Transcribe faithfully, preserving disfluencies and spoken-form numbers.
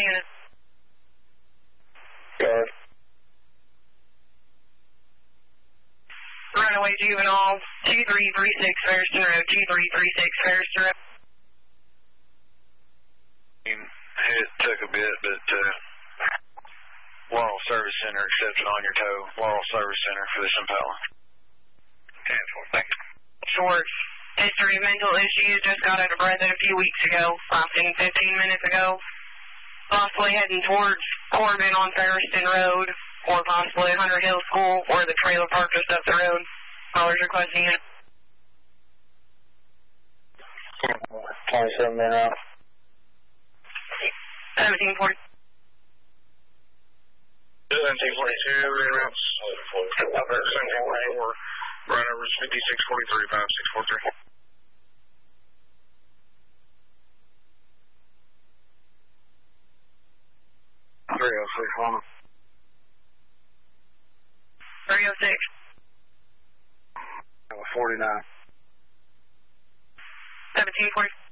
units. Guard. Runaway juvenile, two three three six Ferriston Road, two three three six Ferriston Road. It took a bit, but uh, Laurel Service Center accepted on your toe. Laurel Service Center for this Impala. ten four, thank you. Short. History of mental issues, just got out of Breathitt a few weeks ago, crossing fifteen minutes ago. Possibly heading towards Corbin on Ferriston Road, or possibly Hunter Hill School, or the trailer park just up the road. Callers requesting it. twenty-seven minutes out. seventeen forty. seventeen forty-two, reroutes. seventeen forty-four, run overs fifty-six forty-three, five six four three. three oh six, one. three oh six. forty-nine. seventeen forty.